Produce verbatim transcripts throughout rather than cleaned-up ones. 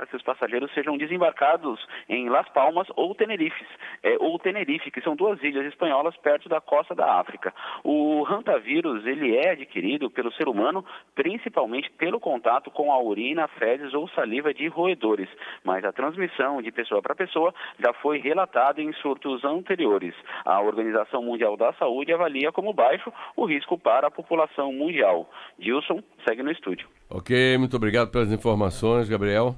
que os passageiros sejam desembarcados em Las Palmas ou Tenerife, é, ou Tenerife, que são duas ilhas espanholas perto da costa da África. O hantavírus, ele é adquirido pelo ser humano, principalmente pelo contato com a urina, fezes ou saliva de roedores, mas a transmissão de pessoa para pessoa já foi relatada em surtos anteriores. A Organização Mundial da Saúde avalia como baixo o risco para a população mundial. Gilson, segue no estúdio. Ok, muito obrigado pelas informações, Gabriel.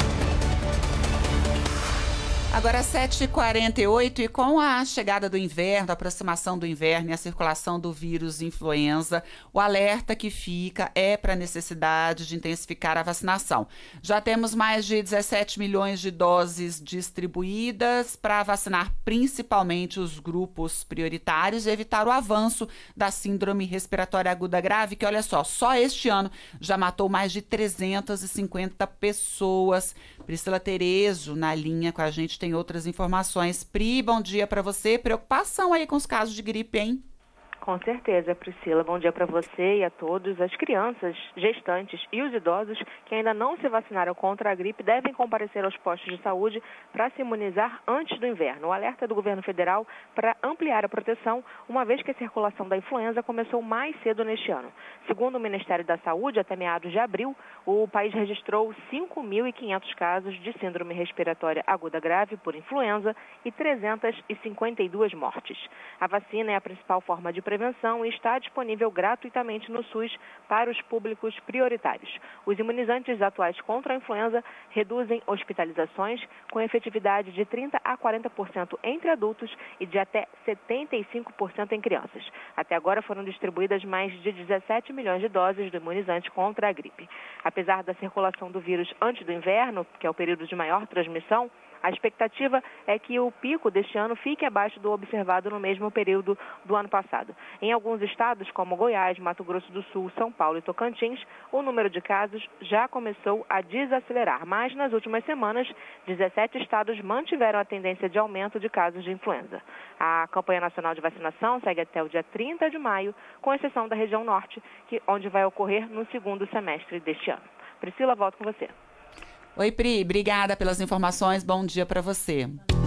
Agora sete e quarenta e oito e com a chegada do inverno, a aproximação do inverno e a circulação do vírus influenza, o alerta que fica é para a necessidade de intensificar a vacinação. Já temos mais de dezessete milhões de doses distribuídas para vacinar principalmente os grupos prioritários e evitar o avanço da síndrome respiratória aguda grave, que olha só, só este ano já matou mais de trezentas e cinquenta pessoas. Priscila Terezo na linha com a gente tem outras informações. Pri, bom dia para você. Preocupação aí com os casos de gripe, hein? Com certeza, Priscila. Bom dia para você e a todos. As crianças, gestantes e os idosos que ainda não se vacinaram contra a gripe devem comparecer aos postos de saúde para se imunizar antes do inverno. O alerta do governo federal para ampliar a proteção, uma vez que a circulação da influenza começou mais cedo neste ano. Segundo o Ministério da Saúde, até meados de abril, o país registrou cinco mil e quinhentos casos de síndrome respiratória aguda grave por influenza e trezentas e cinquenta e duas mortes. A vacina é a principal forma de prevenção e está disponível gratuitamente no SUS para os públicos prioritários. Os imunizantes atuais contra a influenza reduzem hospitalizações com efetividade de trinta a quarenta por cento entre adultos e de até setenta e cinco por cento em crianças. Até agora foram distribuídas mais de dezessete milhões de doses do imunizante contra a gripe. Apesar da circulação do vírus antes do inverno, que é o período de maior transmissão, a expectativa é que o pico deste ano fique abaixo do observado no mesmo período do ano passado. Em alguns estados, como Goiás, Mato Grosso do Sul, São Paulo e Tocantins, o número de casos já começou a desacelerar, mas nas últimas semanas, dezessete estados mantiveram a tendência de aumento de casos de influenza. A campanha nacional de vacinação segue até o dia trinta de maio, com exceção da região norte, que, onde vai ocorrer no segundo semestre deste ano. Priscila, volto com você. Oi, Pri, obrigada pelas informações, bom dia para você.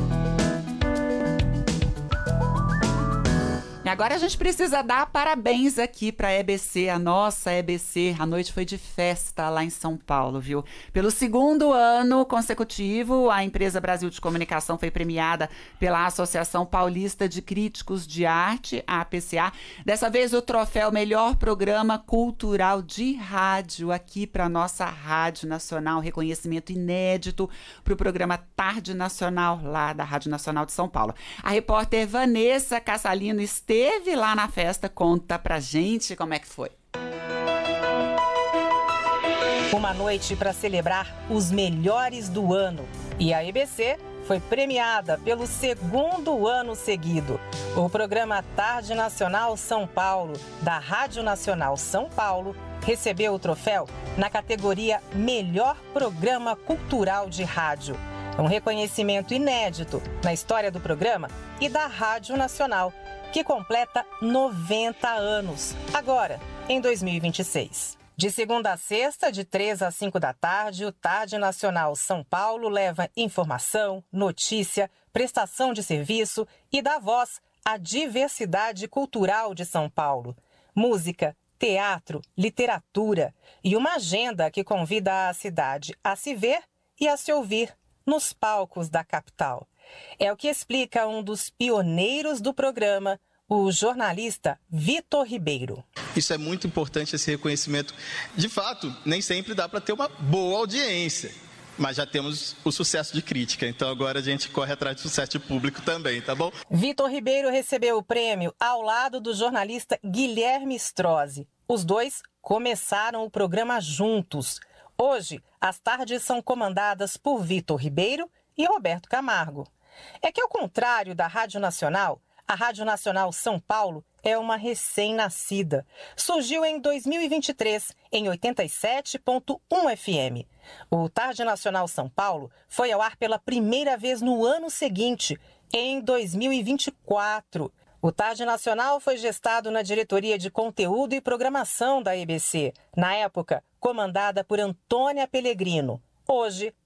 E agora a gente precisa dar parabéns aqui para a E B C, a nossa E B C. A noite foi de festa lá em São Paulo, viu? Pelo segundo ano consecutivo, a empresa Brasil de Comunicação foi premiada pela Associação Paulista de Críticos de Arte, a A P C A. Dessa vez o troféu Melhor Programa Cultural de Rádio aqui para nossa Rádio Nacional. Reconhecimento inédito para o programa Tarde Nacional, lá da Rádio Nacional de São Paulo. A repórter Vanessa Cassalino esteve Esteve lá na festa, conta pra gente como é que foi. Uma noite para celebrar os melhores do ano. E a E B C foi premiada pelo segundo ano seguido. O programa Tarde Nacional São Paulo, da Rádio Nacional São Paulo, recebeu o troféu na categoria Melhor Programa Cultural de Rádio. Um reconhecimento inédito na história do programa e da Rádio Nacional, que completa noventa anos, agora, em dois mil e vinte e seis. De segunda a sexta, de três às cinco da tarde, o Tarde Nacional São Paulo leva informação, notícia, prestação de serviço e dá voz à diversidade cultural de São Paulo. Música, teatro, literatura e uma agenda que convida a cidade a se ver e a se ouvir nos palcos da capital. É o que explica um dos pioneiros do programa, o jornalista Vitor Ribeiro. Isso é muito importante, esse reconhecimento. De fato, nem sempre dá para ter uma boa audiência, mas já temos o sucesso de crítica, então agora a gente corre atrás do sucesso de público também, tá bom? Vitor Ribeiro recebeu o prêmio ao lado do jornalista Guilherme Strozzi. Os dois começaram o programa juntos. Hoje, as tardes são comandadas por Vitor Ribeiro e Roberto Camargo. É que, ao contrário da Rádio Nacional, a Rádio Nacional São Paulo é uma recém-nascida. Surgiu em dois mil e vinte e três, em oitenta e sete ponto um F M. O Tarde Nacional São Paulo foi ao ar pela primeira vez no ano seguinte, em dois mil e vinte e quatro. O Tarde Nacional foi gestado na Diretoria de Conteúdo e Programação da E B C, na época comandada por Antônia Pellegrino. Hoje,